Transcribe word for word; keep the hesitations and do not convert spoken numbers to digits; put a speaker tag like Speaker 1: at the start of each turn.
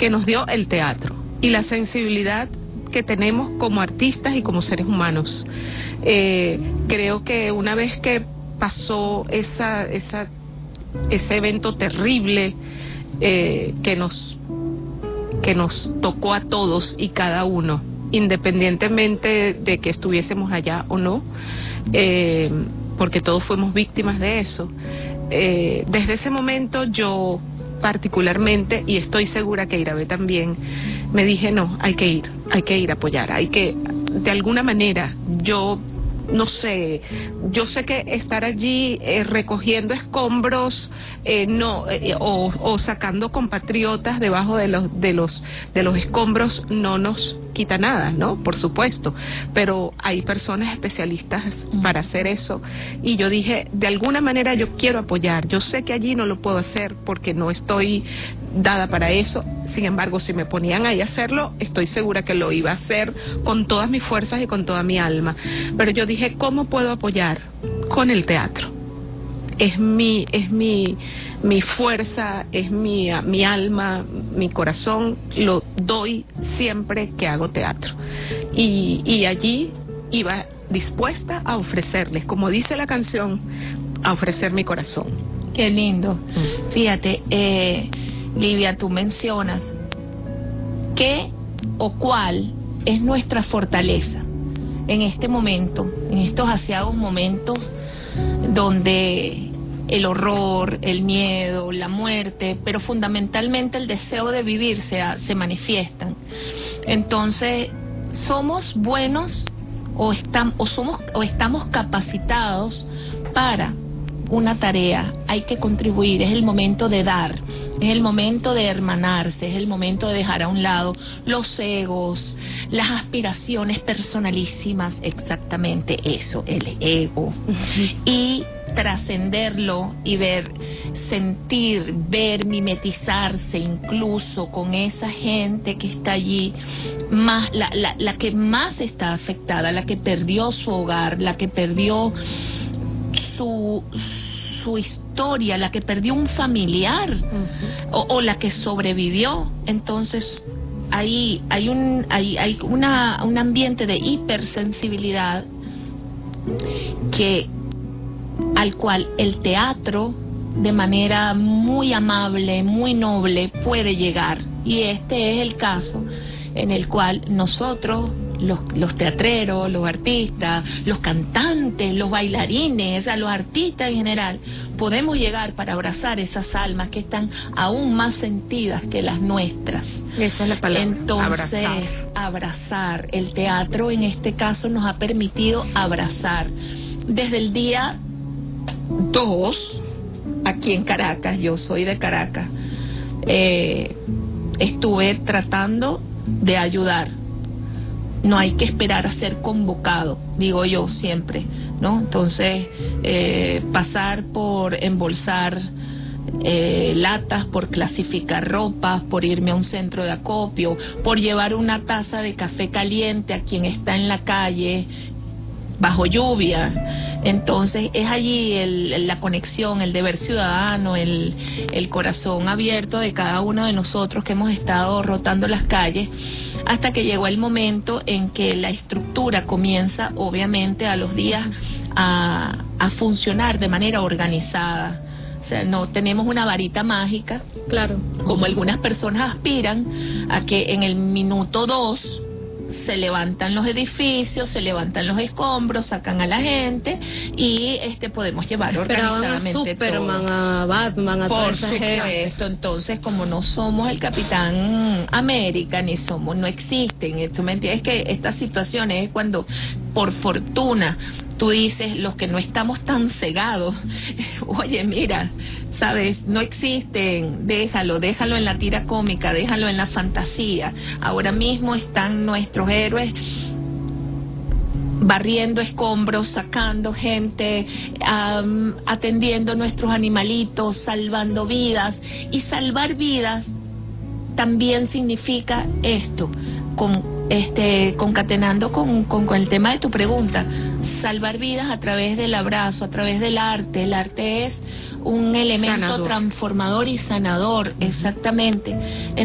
Speaker 1: que nos dio el teatro y la sensibilidad que tenemos como artistas y como seres humanos. Eh, creo que una vez que pasó esa, esa, ese evento terrible eh, que nos, que nos tocó a todos y cada uno, independientemente de que estuviésemos allá o no, eh, porque todos fuimos víctimas de eso, eh, desde ese momento yo particularmente, y estoy segura que Irabé también, me dije no, hay que ir, hay que ir a apoyar, hay que, de alguna manera, yo no sé, yo sé que estar allí eh, recogiendo escombros eh, no eh, o, o sacando compatriotas debajo de los de los de los escombros no nos quita nada, ¿no? Por supuesto, pero hay personas especialistas para hacer eso y yo dije, de alguna manera yo quiero apoyar, yo sé que allí no lo puedo hacer porque no estoy dada para eso, sin embargo, si me ponían ahí a hacerlo, estoy segura que lo iba a hacer con todas mis fuerzas y con toda mi alma, pero yo dije, ¿cómo puedo apoyar? Con el teatro. Es mi, es mi, mi fuerza, es mi, mi alma, mi corazón, lo doy siempre que hago teatro. Y, y allí iba dispuesta a ofrecerles, como dice la canción, a ofrecer mi corazón.
Speaker 2: Qué lindo. Mm. Fíjate, eh, Livia, tú mencionas qué o cuál es nuestra fortaleza en este momento, en estos aciagos momentos donde el horror, el miedo, la muerte, pero fundamentalmente el deseo de vivir se, se manifiestan. Entonces, somos buenos o, estamos, o, somos, o estamos capacitados para una tarea, hay que contribuir, es el momento de dar, es el momento de hermanarse, es el momento de dejar a un lado los egos, las aspiraciones personalísimas, exactamente eso, el ego, y trascenderlo y ver, sentir, ver, mimetizarse incluso con esa gente que está allí, más la, la, la que más está afectada, la que perdió su hogar, la que perdió su, su historia, la que perdió un familiar, uh-huh. o, o la que sobrevivió. Entonces ahí hay un hay, hay una, un ambiente de hipersensibilidad que al cual el teatro de manera muy amable, muy noble puede llegar, y este es el caso en el cual nosotros, los, los teatreros, los artistas, los cantantes, los bailarines, a los artistas en general, podemos llegar para abrazar esas almas que están aún más sentidas que las nuestras.
Speaker 1: Esa es la palabra.
Speaker 2: Entonces, abrazar. abrazar. El teatro en este caso nos ha permitido abrazar. Desde el día dos, aquí en Caracas, yo soy de Caracas, eh, estuve tratando de ayudar. No hay que esperar a ser convocado, digo yo siempre, ¿no? Entonces, eh, pasar por embolsar eh, latas, por clasificar ropas, por irme a un centro de acopio, por llevar una taza de café caliente a quien está en la calle bajo lluvia. Entonces es allí el, la conexión, el deber ciudadano, el, el corazón abierto de cada uno de nosotros que hemos estado rotando las calles, hasta que llegó el momento en que la estructura comienza, obviamente, a los días a, a funcionar de manera organizada. O sea, no tenemos una varita mágica,
Speaker 1: claro,
Speaker 2: como algunas personas aspiran a que en el minuto dos se levantan los edificios, se levantan los escombros, sacan a la gente y este podemos llevar organizadamente
Speaker 1: pero a Superman, todo. A Batman, a
Speaker 2: por supuesto. Entonces, como no somos el Capitán América, ni somos, no existen, ¿tú me entiendes? Que estas situaciones es cuando, por fortuna, tú dices, los que no estamos tan cegados, oye, mira, sabes, no existen, déjalo, déjalo en la tira cómica, déjalo en la fantasía. Ahora mismo están nuestros héroes barriendo escombros, sacando gente, um, atendiendo nuestros animalitos, salvando vidas. Y salvar vidas también significa esto, con este concatenando con, con, con el tema de tu pregunta, salvar vidas a través del abrazo, a través del arte. El arte es un elemento sanador, transformador y sanador, exactamente.